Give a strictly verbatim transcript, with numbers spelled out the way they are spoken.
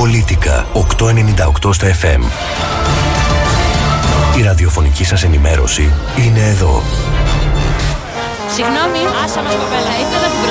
Πολίτικα οκτακόσια ενενήντα οκτώ στα εφ εμ. Η ραδιοφωνική σας ενημέρωση είναι εδώ. Συγγνώμη, άσα μας κοπέλα, ήθελα την